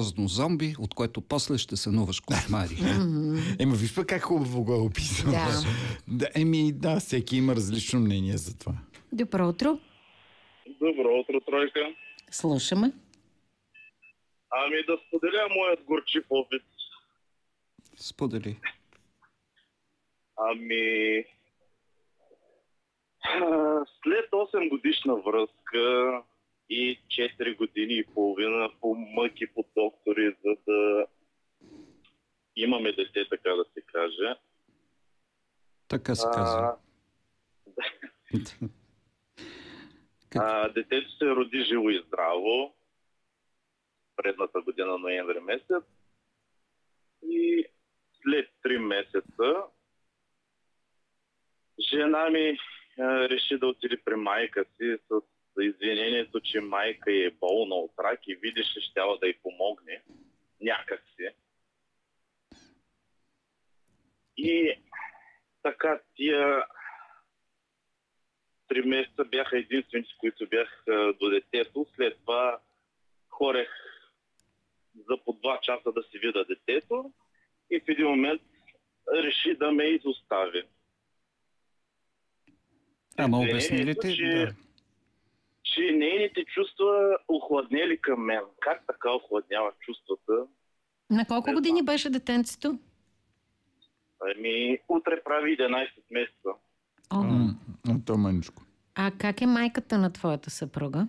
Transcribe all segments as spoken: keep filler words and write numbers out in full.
грозно зомби, от което после ще сънуваш кошмари. Ема виж пък как хубаво го е описано. Да. Да, еми да, всеки има различно мнение за това. Добро утро. Добро утро, тройка. Слушаме. Ами да споделя моят горчив опит. Сподели. Ами... а, След осем годишна връзка и четири години и половина по мъки, по доктори, за да имаме дете, така да се каже. Така се казва. А, детето се роди живо и здраво предната година, ноември месец. И след три месеца жена ми а, реши да отиде при майка си с извинението, че майка е болна от рак и видеше, щяла да й помогне някак си. И така тия три месеца бяха единствените, които бях а, до детето. След това хорех за по два часа да си видя детето и в един момент реши да ме изостави. Ама обясни ли Извинението, ти? че, Да. че нейните чувства охладнели към мен. Как така охладняват чувствата? На колко Не години знам. беше детенцето? Ами, утре прави единайсет месеца. О. М, а то мъничко. А как е майката на твоята съпруга?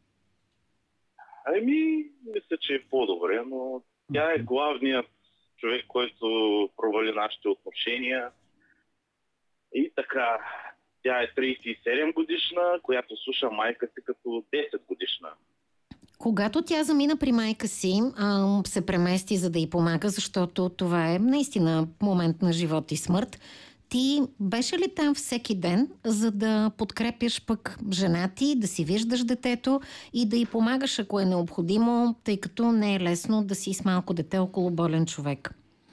Ами, мисля, че е по-добре, но тя е главният човек, който провали нашите отношения. И така, тя е трийсет и седем годишна, която слуша майка си като десет годишна. Когато тя замина при майка си, а, се премести за да й помага, защото това е наистина момент на живот и смърт, ти беше ли там всеки ден, за да подкрепяш пък жена ти, да си виждаш детето и да й помагаш, ако е необходимо, тъй като не е лесно да си с малко дете около болен човек?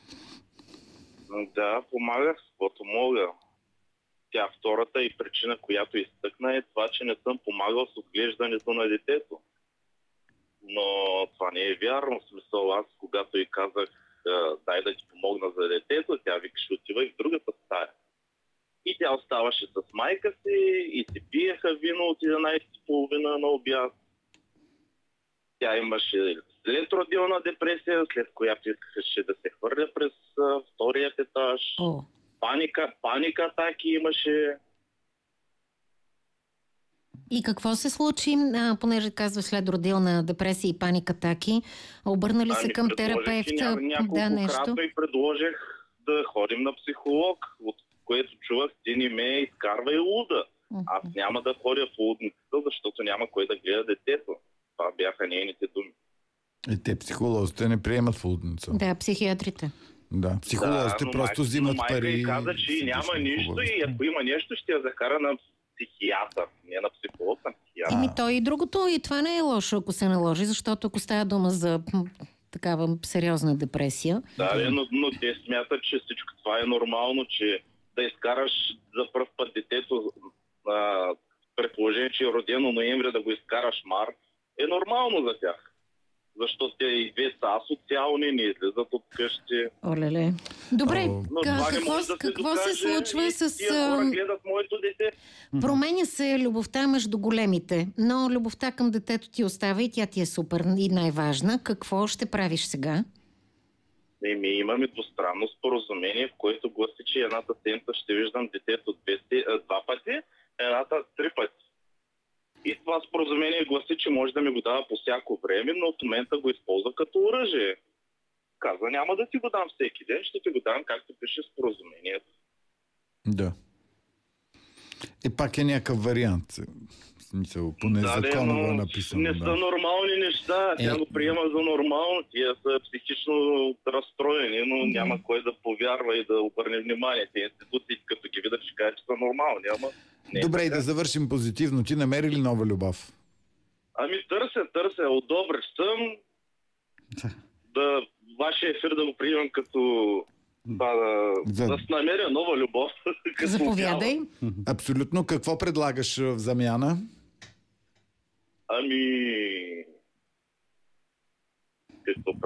Да, помагах с каквото мога. Тя втората и причина, която изтъкна, е това, че не съм помагал с отглеждането на детето. Но това не е вярно. В смисъл, аз когато й казах дай да ти помогна за детето, тя викаше отивай в другата стая. И тя оставаше с майка си и си пиеха вино от единайсет и половина на обяд. Тя имаше следродилна депресия, след която искаше да се хвърля през а, вторият етаж. О. Паника, паника атаки имаше. И какво се случи, а, понеже казваш след родилна депресия и паник атаки? Обърна ли се Ами, към предложих и терапевта? ня- няколко Да, нещо. кратко и предложих да ходим на психолог, от което чувах, ти не ме изкарвай луда. Аз няма да ходя в лудницата, защото няма кой да гледа детето. Това бяха нейните думи. И те психолозите не приемат в лудница. Да, психиатрите. Да, психолозите но просто майка- взимат но майка пари. и каза, че и няма седиш на нищо хубавите. и ако има нещо, ще я закара на психиатър. Не на психолог, на психиатър. Еми той и другото, и това не е лошо, ако се наложи, защото ако става дума за м, такава сериозна депресия. Да, но, но те смятат, че всичко това е нормално, че да изкараш за пръв път детето, а, предположение, че е родено ноември, да го изкараш март, е нормално за тях. Защото те и две са асоциални, не излизат от къщи. Олеле. Добре, О. Но ка- това не какво, може с- да се какво се докаже случва и с... тия хора ам, гледат моето дете. променя се любовта между големите, но любовта към детето ти остава и тя ти е супер и най-важна. Какво ще правиш сега? Еми, имаме двустранно споразумение, в което гласи, че едната седмица ще виждам детето две, се- а, два пъти, едната три пъти. И това споразумение гласи, че може да ми го дава по всяко време, но в момента го използва като оръжие. Каза, няма да ти го дам всеки ден, ще ти го дам както пише в споразумението. Да. И пак е някакъв вариант. В смисъл, поне Да, де, законово е но написано. не да. са нормални неща. Тя Е. го приема за нормално. Тия са психично разстроени, но няма кой да повярва и да обърне внимание. Те институции, като ги видят, ще кажат, че са нормални. Ама не е Добре, и така. да завършим позитивно. Ти намери ли нова любов? Ами търся, търся. Одобрен съм да вашия ефир да го приемам като да, да, За- да си намеря нова любов. като Заповядай. цяло. Абсолютно. Какво предлагаш в замяна? Ами... Какво